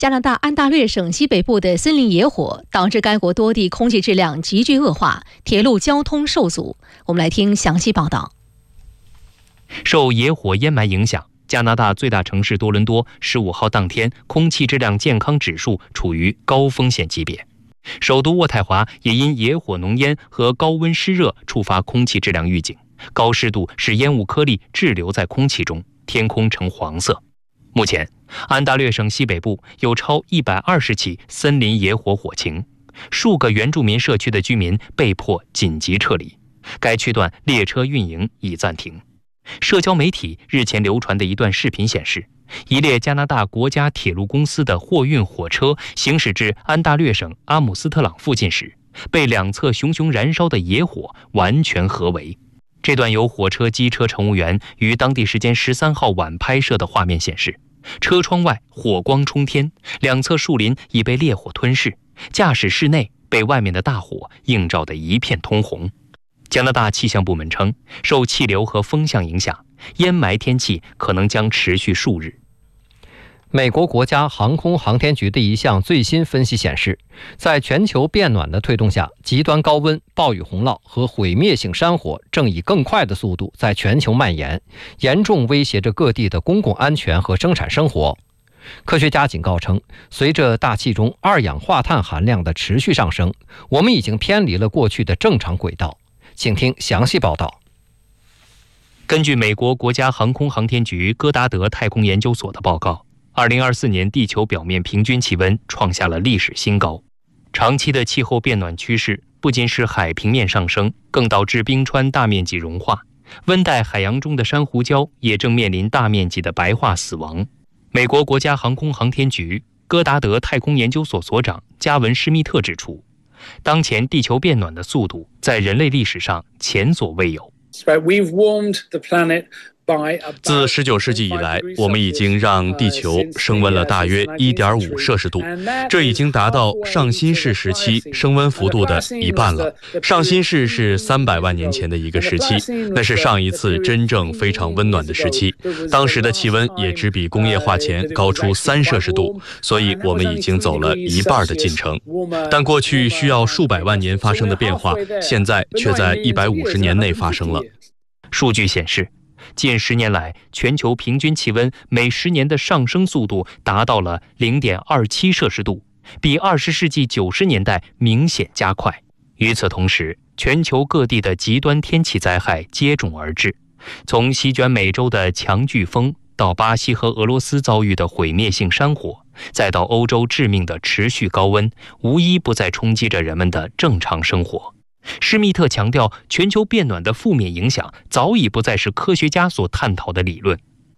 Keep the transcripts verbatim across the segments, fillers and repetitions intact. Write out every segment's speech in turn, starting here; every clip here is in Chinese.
加拿大安大略省西北部的森林野火导致该国多地空气质量急剧恶化，铁路交通受阻。我们来听详细报道。 受野火烟霾影响，加拿大最大城市多伦多十五号当天空气质量健康指数处于高风险级别。首都渥太华也因野火浓烟和高温湿热触发空气质量预警，高湿度使烟雾颗粒滞留在空气中，天空呈黄色。目前，安大略省西北部有超一百二十起森林野火火情，数个原住民社区的居民被迫紧急撤离，该区段列车运营已暂停。社交媒体日前流传的一段视频显示，一列加拿大国家铁路公司的货运火车行驶至安大略省阿姆斯特朗附近时，被两侧熊熊燃烧的野火完全合围。这段由火车机车乘务员于当地时间十三号晚拍摄的画面显示，车窗外火光冲天，两侧树林已被烈火吞噬，驾驶室内被外面的大火映照得一片通红。加拿大气象部门称，受气流和风向影响，烟霾天气可能将持续数日。 美国国家航空航天局的一项最新分析显示，在全球变暖的推动下，极端高温、暴雨洪涝和毁灭性山火正以更快的速度在全球蔓延，严重威胁着各地的公共安全和生产生活。科学家警告称，随着大气中二氧化碳含量的持续上升，我们已经偏离了过去的正常轨道。请听详细报道。 根据美国国家航空航天局戈达德太空研究所的报告，二零二四年地球表面平均气温创下了历史新高。长期的气候变暖趋势不仅使海平面上升，更导致冰川大面积融化，温带海洋中的珊瑚礁也正面临大面积的白化死亡。美国国家航空航天局戈达德太空研究所所长加文·施密特指出，当前地球变暖的速度在人类历史上前所未有。 自十九世纪以来，我们已经让地球升温了大约 一点五摄氏度，这已经达到上新世时期升温幅度的一半了。上新世是三百万年前的一个时期，那是上一次真正非常温暖的时期，当时的气温也只比工业化前高出三摄氏度，所以我们已经走了一半的进程。但过去需要数百万年发生的变化，现在却在一百五十年内发生了。 数据显示，近十年来，全球平均气温每十年的上升速度达到了 零点二七摄氏度，比二十世纪九十年代明显加快。与此同时，全球各地的极端天气灾害接踵而至，从席卷美洲的强飓风，到巴西和俄罗斯遭遇的毁灭性山火，再到欧洲致命的持续高温，无一不在冲击着人们的正常生活。施密特强调，全球变暖的负面影响早已不再是科学家所探讨的理论。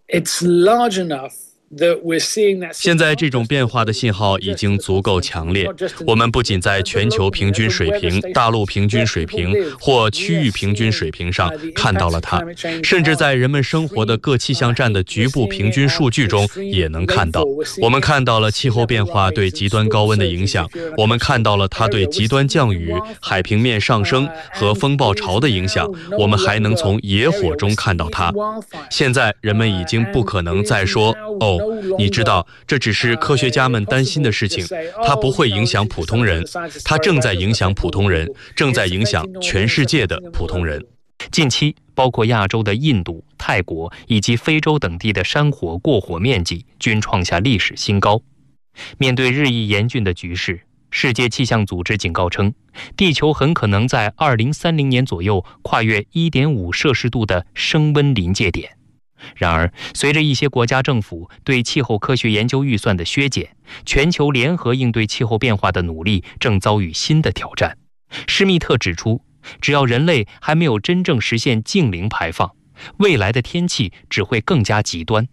现在这种变化的信号已经足够强烈，我们不仅在全球平均水平、大陆平均水平或区域平均水平上看到了它，甚至在人们生活的各气象站的局部平均数据中也能看到。我们看到了气候变化对极端高温的影响，我们看到了它对极端降雨、海平面上升和风暴潮的影响，我们还能从野火中看到它。现在人们已经不可能再说，哦，你知道，这只是科学家们担心的事情，它不会影响普通人，它正在影响普通人，正在影响全世界的普通人。 近期，包括亚洲的印度、泰国以及非洲等地的山火过火面积均创下历史新高。面对日益严峻的局势，世界气象组织警告称，地球很可能在二零三零年左右跨越 一点五摄氏度的升温临界点。然而，随着一些国家政府对气候科学研究预算的削减，全球联合应对气候变化的努力正遭遇新的挑战。施密特指出，只要人类还没有真正实现净零排放，未来的天气只会更加极端。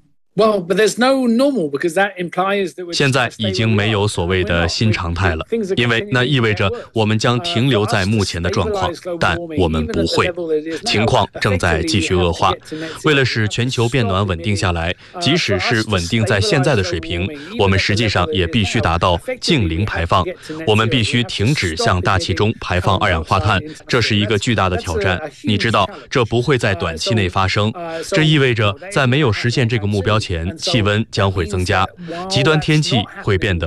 现在已经没有所谓的新常态了，因为那意味着我们将停留在目前的状况，但我们不会。情况正在继续恶化。为了使全球变暖稳定下来，即使是稳定在现在的水平，我们实际上也必须达到净零排放。我们必须停止向大气中排放二氧化碳，这是一个巨大的挑战。你知道，这不会在短期内发生。这意味着，在没有实现这个目标前，气温将会增加，极端天气会变得